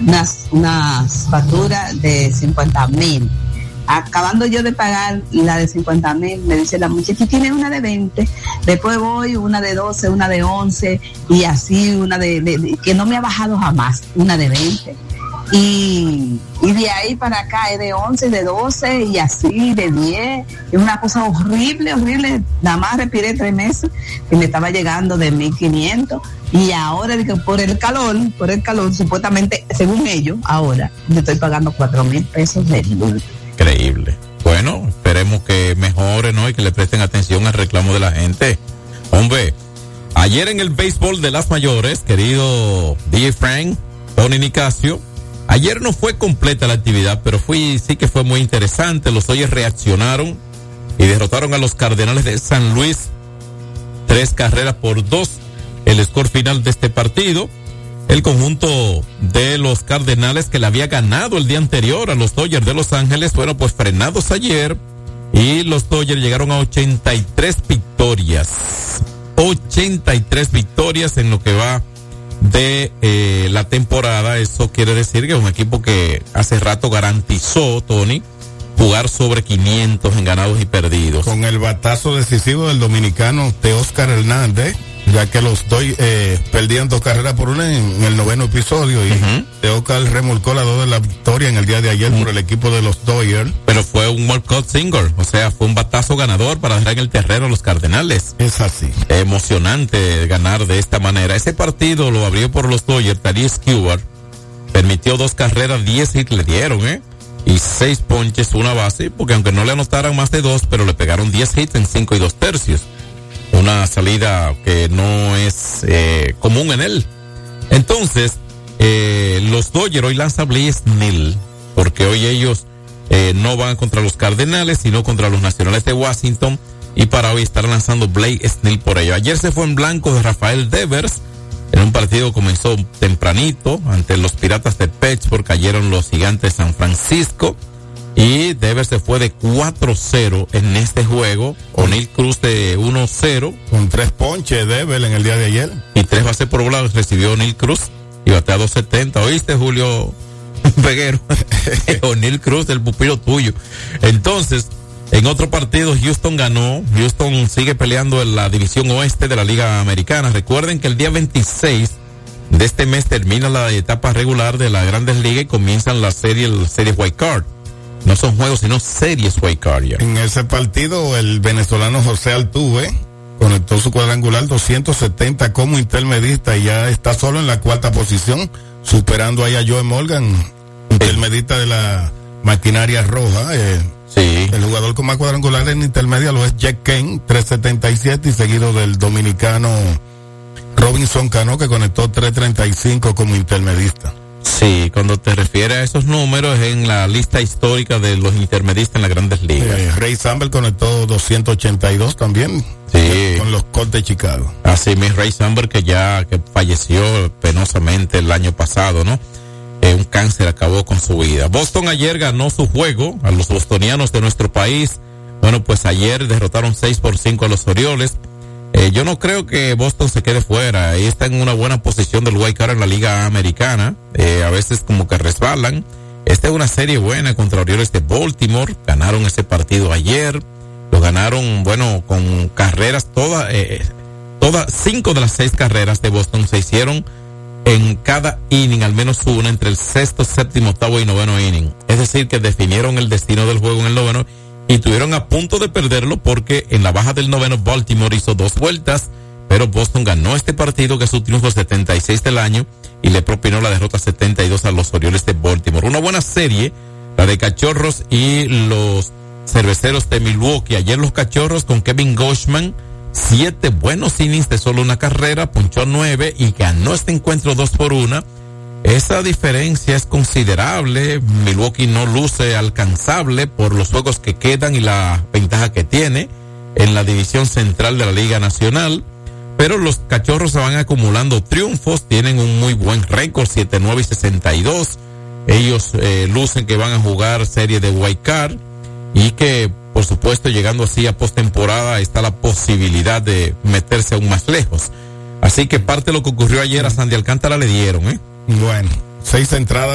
unas facturas de 50,000. Acabando yo de pagar la de 50,000, me dice la muchacha, tienes una de 20, después voy una de 12, una de 11, y así una de que no me ha bajado jamás, una de 20. Y de ahí para acá es de 11, de 12 y así de 10. Es una cosa horrible. Nada más respiré 3 meses y me estaba llegando de 1,500. Y ahora por el calor, supuestamente, según ellos, ahora me estoy pagando 4,000 pesos de luz. Increíble. Bueno, esperemos que mejore, ¿no? Y que le presten atención al reclamo de la gente. Hombre, ayer en el béisbol de las mayores, querido DJ Frank, Tony Nicasio, ayer no fue completa la actividad, pero sí que fue muy interesante. Los Dodgers reaccionaron y derrotaron a los Cardenales de San Luis 3-2. El score final de este partido. El conjunto de los Cardenales, que le había ganado el día anterior a los Dodgers de Los Ángeles, fueron pues frenados ayer y los Dodgers llegaron a 83 victorias. 83 victorias en lo que va de la temporada. Eso quiere decir que es un equipo que hace rato garantizó, Tony, jugar sobre 500 en ganados y perdidos. Con el batazo decisivo del dominicano Teóscar Hernández, ya que los perdían 2 carreras por 1 en el 9º episodio, y Teóscar remolcó la 2 de la victoria en el día de ayer por el equipo de los Dodgers. Pero fue un walk-off single, o sea, fue un batazo ganador para dejar en el terreno a los Cardenales. Es así. Emocionante ganar de esta manera. Ese partido lo abrió por los Dodgers. Tariq Skubal permitió 2 carreras, 10 hits le dieron, y 6 ponches, 1 base, porque aunque no le anotaran más de 2, pero le pegaron 10 hits en 5 2/3. Una salida que no es común en él. Entonces, los Dodgers hoy lanza Blake Snell, porque hoy ellos no van contra los Cardenales, sino contra los Nacionales de Washington, y para hoy estar lanzando Blake Snell por ello. Ayer se fue en blanco de Rafael Devers, en un partido que comenzó tempranito ante los Piratas de Pittsburgh, cayeron los Gigantes de San Francisco, y Devers se fue de 4-0 en este juego. O'Neill Cruz de 1-0. Con 3 ponches Devers en el día de ayer. Y 3 bases por bola recibió O'Neill Cruz y batea 270. ¿Oíste, Julio Peguero? O'Neill Cruz, el pupilo tuyo. Entonces, en otro partido, Houston ganó. Houston sigue peleando en la división oeste de la Liga Americana. Recuerden que el día 26 de este mes termina la etapa regular de las Grandes Ligas y comienzan la serie Wild Card. No son juegos, sino series wild card ya. En ese partido, el venezolano José Altuve conectó su cuadrangular 270 como intermedista y ya está solo en la 4ª posición, superando ahí a Joe Morgan, intermedista de la maquinaria roja. Sí. El jugador con más cuadrangular en intermedia lo es Jack Kane, 377, y seguido del dominicano Robinson Cano, que conectó 335 como intermedista. Sí, cuando te refieres a esos números en la lista histórica de los intermedistas en las Grandes Ligas. Ray Samberg conectó 282 también. Sí. Con los Colts de Chicago. Así mismo, Ray Samberg que falleció penosamente el año pasado, ¿no? Un cáncer acabó con su vida. Boston ayer ganó su juego a los bostonianos de nuestro país. Bueno, pues ayer derrotaron 6-5 a los Orioles. Yo no creo que Boston se quede fuera. Ahí está en una buena posición del wild card en la Liga Americana. A veces como que resbalan. Esta es una serie buena contra Orioles de Baltimore. Ganaron ese partido ayer. Lo ganaron, bueno, con carreras todas 5 de las 6 carreras de Boston se hicieron en cada inning, al menos una entre el 6º, 7º, 8º y 9º inning. Es decir, que definieron el destino del juego en el 9º. Y estuvieron a punto de perderlo porque en la baja del 9º Baltimore hizo 2 vueltas, pero Boston ganó este partido, que es su triunfo 76 del año, y le propinó la derrota 72 a los Orioles de Baltimore. Una buena serie, la de Cachorros y los Cerveceros de Milwaukee. Ayer los Cachorros con Kevin Goshman, 7 buenos innings de solo una carrera, ponchó 9 y ganó este encuentro 2-1. Esa diferencia es considerable. Milwaukee no luce alcanzable por los juegos que quedan y la ventaja que tiene en la división central de la Liga Nacional. Pero los Cachorros se van acumulando triunfos, tienen un muy buen récord, 7-9 y 62. Ellos lucen que van a jugar serie de wild card y que, por supuesto, llegando así a postemporada está la posibilidad de meterse aún más lejos. Así que parte de lo que ocurrió ayer a Sandy Alcántara le dieron, Bueno, 6 entradas.